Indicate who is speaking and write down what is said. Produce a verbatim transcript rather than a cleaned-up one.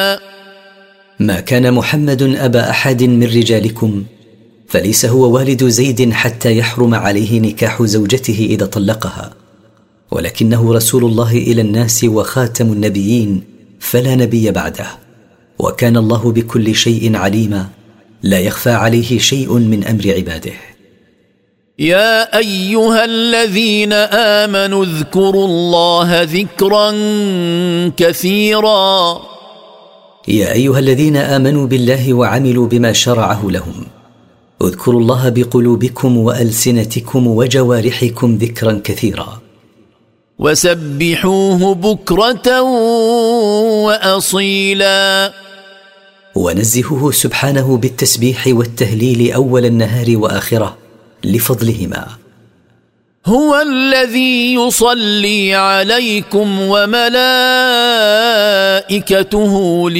Speaker 1: ما كان محمد أبا أحد من رجالكم، فليس هو والد زيد حتى يحرم عليه نكاح زوجته إذا طلقها، ولكنه رسول الله إلى الناس وخاتم النبيين، فلا نبي بعده، وكان الله بكل شيء عليما، لا يخفى عليه شيء من أمر عباده.
Speaker 2: يا أيها الذين آمنوا اذكروا الله ذكرا كثيرا.
Speaker 1: يا أيها الذين آمنوا بالله وعملوا بما شرعه لهم، اذكروا الله بقلوبكم وألسنتكم وجوارحكم ذكرا كثيرا.
Speaker 2: وسبحوه بكرة وأصيلا.
Speaker 1: ونزهه سبحانه بالتسبيح والتهليل أول النهار وآخره لفضلهما.
Speaker 2: هو الذي يصلي عليكم وملائكته